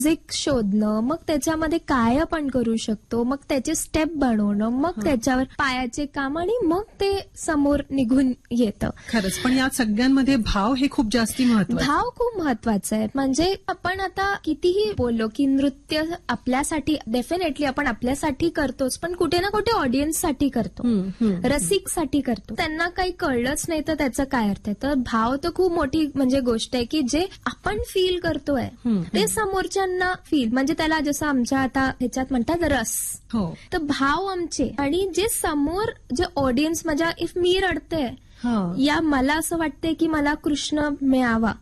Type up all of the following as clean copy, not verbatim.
Music शोधणं, मग त्याच्यामध्ये काय आपण करू शकतो, मग त्याचे स्टेप बनवणं, मग त्याच्यावर पायाचे काम आणि मग ते समोर निघून येतं. खरंच, पण या सगळ्यांमध्ये भाव हे खूप जास्ती महत्वाचे. भाव खूप महत्वाचा आहे. म्हणजे आपण आता कितीही बोललो की नृत्य आपल्यासाठी डेफिनेटली आपण आपल्यासाठी करतोच, पण कुठे ना कुठे ऑडियन्ससाठी करतो, रसिकसाठी करतो. त्यांना काही कळलंच नाही तर त्याचा काय अर्थ आहे. तर भाव तर खूप मोठी म्हणजे गोष्ट आहे की जे आपण फील करतोय ते समोरच्यांना फील, म्हणजे त्याला जसं आमच्या आता ह्याच्यात म्हणतात रस. तर भाव आमचे आणि जे समोर जे ऑडियन्स, म्हणजे इफ मी रडते या मला असं वाटतंय की मला कृष्ण मिळावा,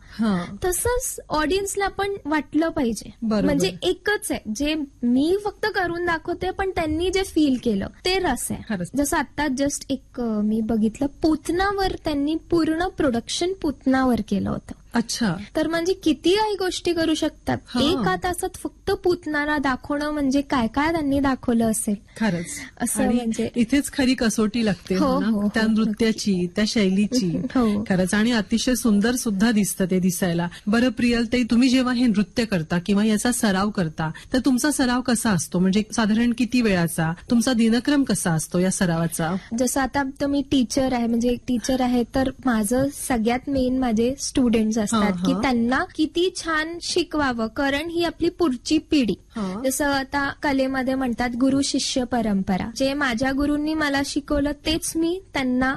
तसंच ऑडियन्सला पण वाटलं पाहिजे. म्हणजे एकच आहे, जे मी फक्त करून दाखवते पण त्यांनी जे फील केलं ते रस आहे. जसं आता जस्ट एक मी बघितलं, पूतनावर त्यांनी पूर्ण प्रोडक्शन पूतनावर केलं होतं. अच्छा. तर म्हणजे किती काही गोष्टी करू शकतात. एका तासात फक्त पूतनाला दाखवणं म्हणजे काय काय त्यांनी दाखवलं असेल. खरंच असं म्हणजे इथेच खरी कसोटी लागते त्या नृत्याची, त्या शैलीची. खरंच, आणि अतिशय सुंदर सुद्धा दिसतं ते दिसायला. बरं प्रियलताई, तुम्ही जेव्हा हे नृत्य करता किंवा याचा सराव करता तर तुमचा सराव कसा असतो? म्हणजे साधारण किती वेळाचा तुमचा दिनक्रम कसा असतो या सरावाचा? जसं आता तर मी टीचर आहे, म्हणजे टीचर आहे, तर माझं सगळ्यात मेन माझे स्टुडंट्स असतात की त्यांना किती छान शिकवावं, कारण ही आपली पुढची पिढी. जसं आता कलेमध्ये म्हणतात गुरु शिष्य परंपरा. जे माझ्या गुरूंनी मला शिकवलं तेच मी त्यांना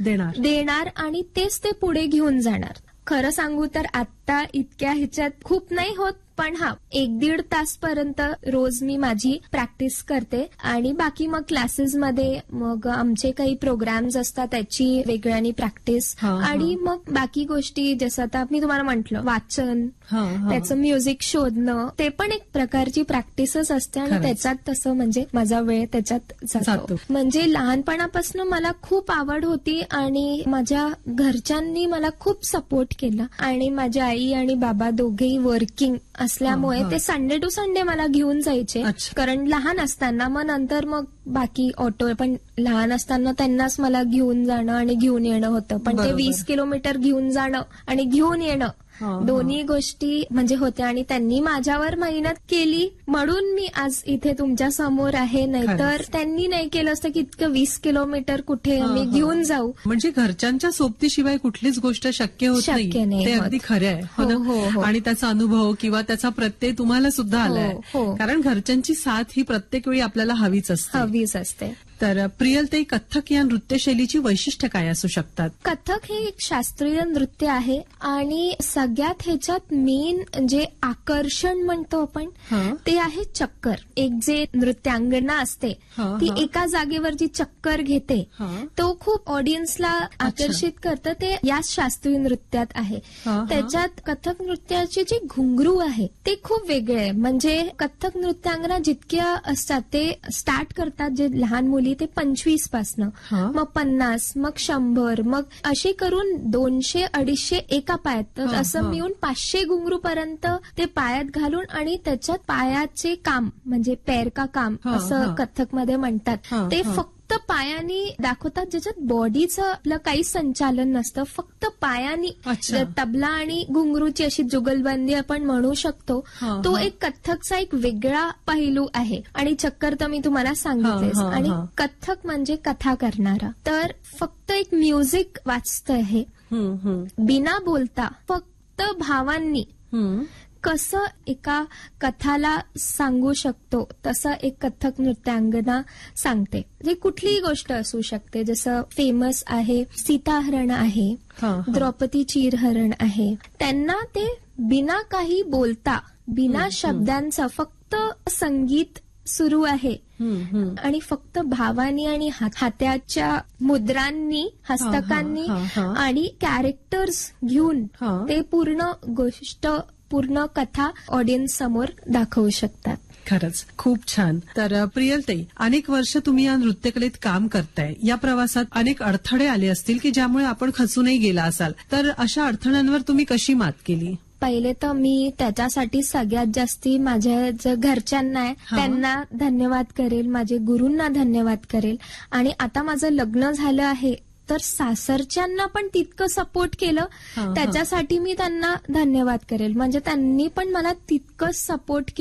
देणार आणि तेच ते पुढे घेऊन जाणार. खरं सांगू तर आता इतक्या ह्याच्यात खूप नाही होत, पण 1-1.5 तासपर्यंत रोज मी माझी प्रॅक्टिस करते आणि बाकी मग क्लासेसमध्ये मग आमचे काही प्रोग्राम्स असतात त्याची वेगळ्यानी प्रॅक्टिस आणि मग बाकी गोष्टी जसं आता मी तुम्हाला म्हटलं वाचन, त्याचं म्युझिक शोधणं, ते पण एक प्रकारची प्रॅक्टिसच असते आणि त्याच्यात तसं म्हणजे माझा वेळ त्याच्यात जातो. म्हणजे लहानपणापासून मला खूप आवड होती आणि माझ्या घरच्यांनी मला खूप सपोर्ट केला आणि माझ्या आई आणि बाबा दोघेही वर्किंग असल्यामुळे ते संडे टू संडे मला घेऊन जायचे. कारण लहान असताना, मग नंतर मग बाकी ऑटो, पण लहान असताना त्यांनाच मला घेऊन जाणं आणि घेऊन येणं होतं. पण ते 20 किलोमीटर घेऊन जाणं आणि घेऊन येणं दोन्ही गोष्टी म्हणजे होत्या आणि त्यांनी माझ्यावर मेहनत केली म्हणून मी आज इथे तुमच्या समोर आहे. नाहीतर त्यांनी नाही केलं असतं की इतकं 20 किलोमीटर कुठे मी घेऊन जाऊ. म्हणजे घरच्यांच्या सोबतीशिवाय कुठलीच गोष्ट शक्य होत नाही. ते अगदी खरं आहे. आणि त्याचा अनुभव किंवा त्याचा प्रत्यय तुम्हाला सुद्धा आलाय, कारण घरच्यांची साथ ही प्रत्येक वेळी आपल्याला हवीच असते. तर प्रियलताई, कथ्थक या नृत्यशैलीची वैशिष्ट्य काय असू शकतात? कथ्थक हे एक शास्त्रीय नृत्य आहे आणि सगळ्यात ह्याच्यात मेन जे आकर्षण म्हणतो आपण ते आहे चक्कर. एक जे नृत्यांगना असते ती एका जागेवर जी चक्कर घेते तो खूप ऑडियन्सला आकर्षित करतं. ते याच शास्त्रीय नृत्यात आहे. त्याच्यात कथ्थक नृत्याचे जे घुंगरू आहे ते खूप वेगळे आहे. म्हणजे कथ्थक नृत्यांगना जितक्या असतात ते स्टार्ट करतात जे लहान मुली ते 25 पासनं, मग 50, मग 100, मग असे करून 200-250 एका पायात, तर असं मिळून 500 घुंगरू पर्यंत ते पायात घालून आणि त्याच्यात पायाचे काम म्हणजे पैर का काम असं कथ्थक मध्ये म्हणतात. ते फक्त पायानी दाखवतात, ज्याच्यात बॉडीचं आपलं काही संचालन नसतं, फक्त पायानी. तबला आणि घुंगरूची अशी जुगलबंदी आपण म्हणू शकतो. तो एक कथ्थकचा एक वेगळा पैलू आहे. आणि चक्कर तर मी तुम्हाला सांगितलेच. आणि कथ्थक म्हणजे कथा करणारा, तर फक्त एक म्युझिक वाचतं आहे बिना बोलता, फक्त भावांनी कसं एका कथाला सांगू शकतो तसं एक कथ्थक नृत्यांगना सांगते. जे कुठलीही गोष्ट असू शकते, जसं फेमस आहे सीताहरण आहे, द्रौपदी चीरहरण आहे. त्यांना ते बिना काही बोलता, बिना शब्दांचा फक्त संगीत सुरू आहे आणि फक्त भावानी आणि हाताच्या मुद्रांनी, हस्तकांनी आणि कॅरेक्टर्स घेऊन ते पूर्ण गोष्ट, पूर्ण कथा ऑडियन्स समोर दाखवू शकतात. खरंच खूप छान. तर प्रियलताई, अनेक वर्ष तुम्ही या नृत्यकलेत काम करताय. या प्रवासात अनेक अडथळे आले असतील की ज्यामुळे आपण खचूनही गेला असाल, तर अशा अडथळ्यांवर तुम्ही कशी मात केली? पहिले तर मी त्याच्यासाठी सगळ्यात जास्ती माझ्या जे घरच्यांना आहे त्यांना धन्यवाद करेल, माझे गुरूंना धन्यवाद करेल. आणि आता माझं लग्न झालं आहे तर सासरच्यांना पण तितकं सपोर्ट केलं, त्याच्यासाठी मी त्यांना धन्यवाद करेल. म्हणजे त्यांनी पण मला तितकंच सपोर्ट